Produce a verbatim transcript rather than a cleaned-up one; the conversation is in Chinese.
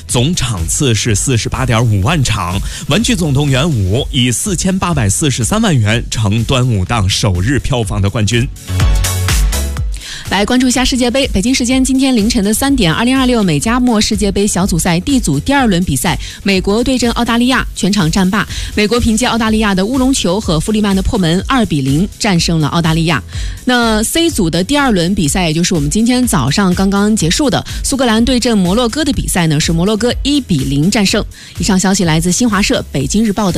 总场次是四十八点五万场。玩具总动员五以四千八百四十三万元成端午档首日票房的冠军。 来关注一下世界杯。北京时间今天凌晨的三点，二零二六美加墨世界杯小组赛 D 组第二轮比赛，美国对阵澳大利亚，全场战罢。美国凭借澳大利亚的乌龙球和弗里曼的破门，二比零战胜了澳大利亚。那 C 组的第二轮比赛，也就是我们今天早上刚刚结束的苏格兰对阵摩洛哥的比赛呢，是摩洛哥一比零战胜。以上消息来自新华社、北京日报的